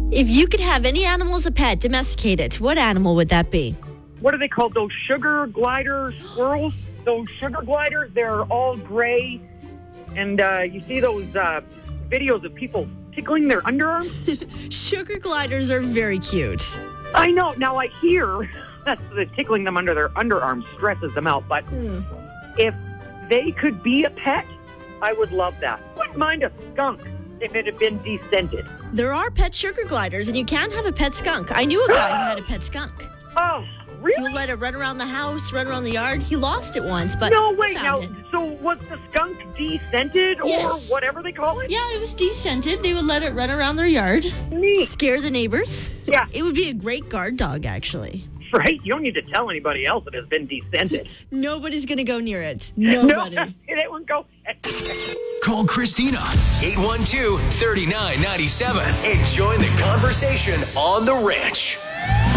If you could have any animal as a pet, domesticate it, what animal would that be? What are they called? Those sugar glider squirrels? Those sugar gliders, they're all gray. And you see those videos of people tickling their underarms? Sugar gliders are very cute. I know. Now I hear that the tickling them under their underarms stresses them out. But if they could be a pet, I would love that. Wouldn't mind a skunk if it had been descented. There are pet sugar gliders, and you can have a pet skunk. I knew a guy who had a pet skunk. Oh, really? He let it run around the house, run around the yard. He lost it once, but no, wait, found now, it. so was the skunk descented Yes. or whatever they call it? Yeah, it was descented. They would let it run around their yard, Neat. scare the neighbors. Yeah. It would be a great guard dog, actually. Right? You don't need to tell anybody else it has been descented. Nobody's going to go near it. Nobody. No, it won't go. Call Christina, 812-3997, and join the conversation on The Ranch.